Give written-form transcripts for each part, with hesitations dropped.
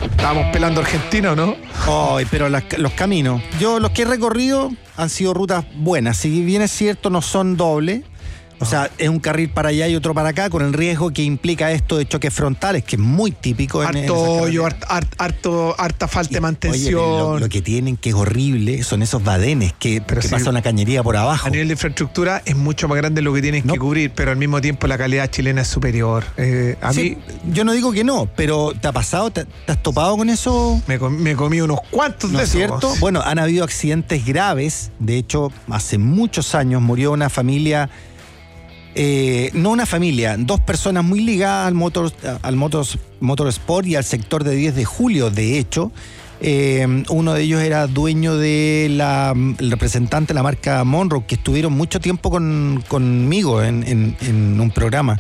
Estábamos pelando Argentina, ¿o no? Ay, pero los caminos. Yo los que he recorrido han sido rutas buenas. Si bien es cierto, no son dobles. O sea, es un carril para allá y otro para acá, con el riesgo que implica esto de choques frontales, que es muy típico. Harto hoyo, harta falta de mantención. Oye, lo que tienen, que es horrible, son esos badenes que pasa una cañería por abajo. A nivel de infraestructura es mucho más grande lo que tienen que cubrir, pero al mismo tiempo la calidad chilena es superior. Yo no digo que no, pero ¿te ha pasado? ¿Te has topado con eso? Me comí unos cuantos de esos. ¿No es cierto? Bueno, han habido accidentes graves. De hecho, hace muchos años murió una familia... no una familia, dos personas muy ligadas al motorsport y al sector de 10 de julio, de hecho. Uno de ellos era dueño de el representante de la marca Monroe, que estuvieron mucho tiempo conmigo en un programa.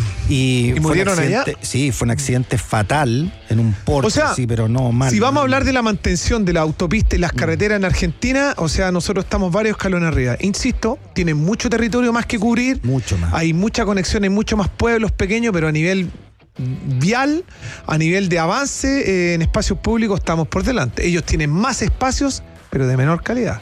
¿Y murieron allá? Sí, fue un accidente fatal en un Porsche, o sea, sí, pero no mal. Si vamos a hablar de la mantención de la autopista y las carreteras en Argentina, o sea, nosotros estamos varios escalones arriba. Insisto, tienen mucho territorio más que cubrir. Mucho más. Hay mucha conexión, hay muchos más pueblos pequeños, pero a nivel vial, a nivel de avance en espacios públicos estamos por delante. Ellos tienen más espacios, pero de menor calidad.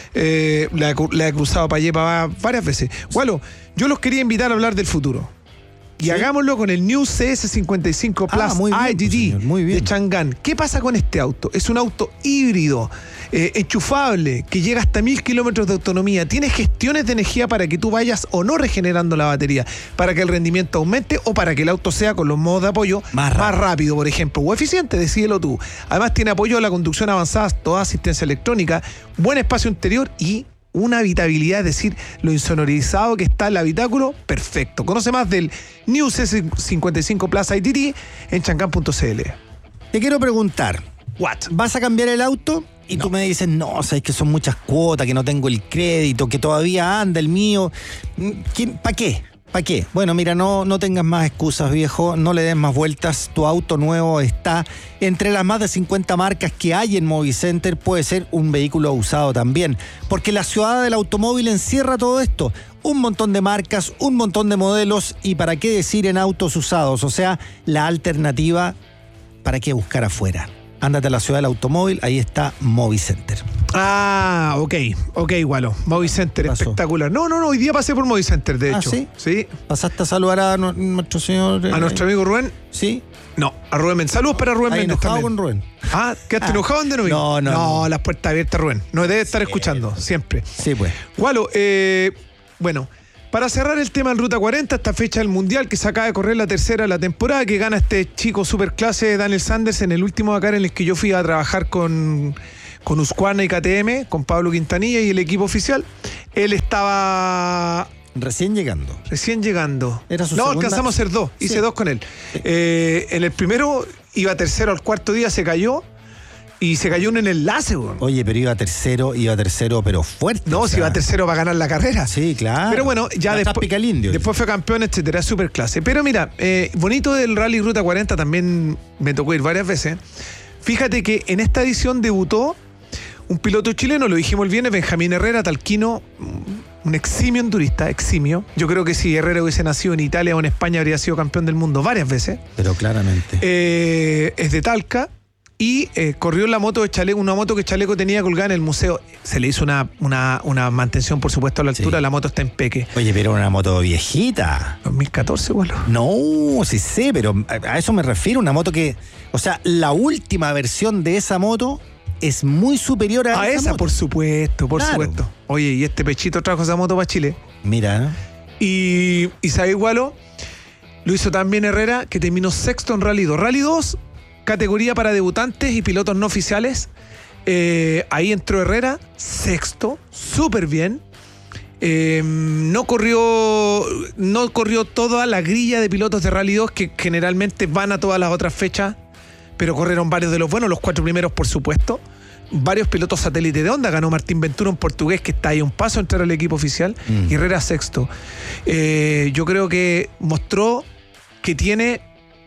La he cruzado para allá varias veces. Bueno, yo los quería invitar a hablar del futuro. Y hagámoslo con el New CS55 Plus IDD de Chang'an. ¿Qué pasa con este auto? Es un auto híbrido, enchufable, que llega hasta 1000 kilómetros de autonomía. Tiene gestiones de energía para que tú vayas o no regenerando la batería, para que el rendimiento aumente o para que el auto sea con los modos de apoyo más rápido, por ejemplo, o eficiente, decídelo tú. Además tiene apoyo a la conducción avanzada, toda asistencia electrónica, buen espacio interior y una habitabilidad, es decir, lo insonorizado que está el habitáculo, perfecto. Conoce más del New CS55 Plus IDD en chang'an.cl. Te quiero preguntar, ¿vas a cambiar el auto? Y tú me dices, no, sabes que son muchas cuotas, que no tengo el crédito, que todavía anda el mío. ¿Para qué? ¿Para qué? Bueno, mira, no tengas más excusas, viejo, no le des más vueltas. Tu auto nuevo está entre las más de 50 marcas que hay en Movicenter. Puede ser un vehículo usado también, porque la ciudad del automóvil encierra todo esto. Un montón de marcas, un montón de modelos y para qué decir en autos usados. O sea, la alternativa, ¿para qué buscar afuera? Ándate a la ciudad del automóvil, ahí está Movicenter. Ah, ok, Gualo. Movicenter, espectacular. No, hoy día pasé por Movicenter, de hecho. ¿Sí? Sí. ¿Pasaste a saludar a nuestro señor? ¿A nuestro amigo Rubén? Sí. No, a Rubén Méndez. Saludos para Rubén Méndez también. Con Rubén. Ah, ¿quedaste enojado? ¿Dónde no vino? No, las puertas abiertas, Rubén. Nos debe estar escuchando, siempre. Sí, pues. Gualo, bueno... Para cerrar el tema en Ruta 40, esta fecha del Mundial que se acaba de correr la tercera de la temporada, que gana este chico superclase Daniel Sanders en el último Dakar en el que yo fui a trabajar con Husqvarna y KTM, con Pablo Quintanilla y el equipo oficial. Él estaba... Recién llegando. Era su segunda... alcanzamos a hacer dos. Hice dos con él. En el primero iba tercero, al cuarto día se cayó. Y se cayó un enlace, güey. Oye, pero iba tercero, pero fuerte. No, si iba tercero va a ganar la carrera. Sí, claro. Pero bueno, ya después fue campeón, etcétera, super clase. Pero mira, bonito del Rally Ruta 40, también me tocó ir varias veces. Fíjate que en esta edición debutó un piloto chileno, lo dijimos el viernes, Benjamín Herrera, talquino, un eximio endurista, eximio. Yo creo que si Herrera hubiese nacido en Italia o en España habría sido campeón del mundo varias veces. Pero claramente. Es de Talca. Y corrió la moto de Chaleco, una moto que Chaleco tenía colgada en el museo. Se le hizo una mantención, por supuesto, a la altura. Sí. La moto está en peque. Oye, pero una moto viejita. 2014, bueno. No, sí sé, pero a eso me refiero. Una moto que... O sea, la última versión de esa moto es muy superior a esa moto. Por supuesto. Oye, y este pechito trajo esa moto para Chile. Mira. Y ¿sabe igualo? Lo hizo también Herrera, que terminó sexto en Rally 2. Rally 2... categoría para debutantes y pilotos no oficiales. Ahí entró Herrera, sexto, súper bien. No corrió toda la grilla de pilotos de Rally 2 que generalmente van a todas las otras fechas, pero corrieron varios de los buenos, los 4 primeros por supuesto. Varios pilotos satélite de Honda, ganó Martín Ventura, un portugués que está ahí a un paso a entrar al equipo oficial, y Herrera sexto. Yo creo que mostró que tiene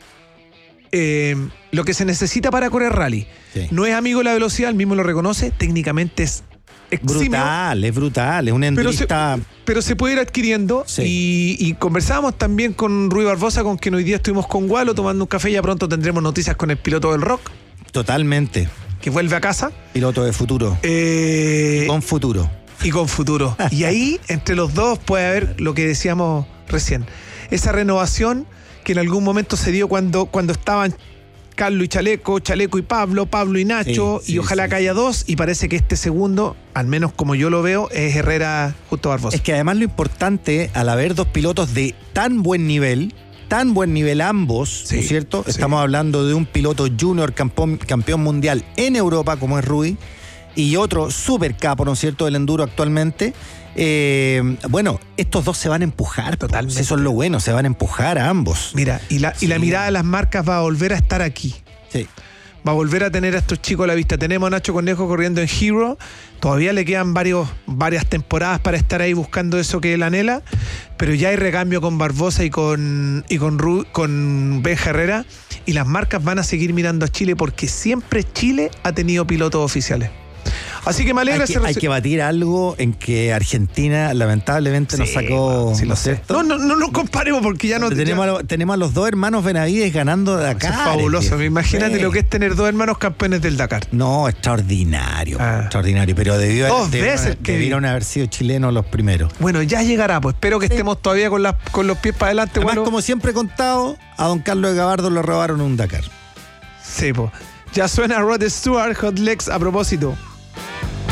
lo que se necesita para correr rally. Sí. No es amigo de la velocidad, él mismo lo reconoce, técnicamente es eximio. Es brutal, es un endurista. Pero se puede ir adquiriendo. Sí. Y conversábamos también con Rui Barbosa, con quien hoy día estuvimos con Gualo tomando un café. Ya pronto tendremos noticias con el piloto del Rock. Totalmente. que vuelve a casa. Piloto de futuro. Con futuro. Y con futuro. Y ahí, entre los dos, puede haber lo que decíamos recién. Esa renovación que en algún momento se dio cuando estaban Carlos y Chaleco y Pablo y Nacho, y ojalá que haya dos, y parece que este segundo, al menos como yo lo veo, es Herrera Justo Barbosa. Es que además lo importante, al haber dos pilotos de tan buen nivel ambos, ¿no es cierto? Sí. Estamos hablando de un piloto junior campeón mundial en Europa, como es Rudy, y otro super capo, ¿no es cierto?, del enduro actualmente. Bueno, estos dos se van a empujar. Totalmente. Eso es lo bueno, se van a empujar a ambos. Mira, y la mirada de las marcas va a volver a estar aquí. Sí. Va a volver a tener a estos chicos a la vista. Tenemos a Nacho Conejo corriendo en Hero. Todavía le quedan varias temporadas para estar ahí buscando eso que él anhela. Pero ya hay recambio con Barbosa y con Benja Herrera. Y las marcas van a seguir mirando a Chile porque siempre Chile ha tenido pilotos oficiales. Así que me alegra hay que batir algo en que Argentina lamentablemente nos sacó. Sí, lo sé. No comparemos porque ya no tenemos a los dos hermanos Benavides ganando Dakar. Es fabuloso. Imagínate lo que es tener dos hermanos campeones del Dakar. No, extraordinario. Extraordinario. Pero debieron haber sido chilenos los primeros. Bueno, ya llegará, pues espero que estemos todavía con los pies para adelante. Además, como siempre he contado, a don Carlos de Gabardo lo robaron un Dakar. Sí, pues. Ya suena Rod Stewart, Hot Legs a propósito.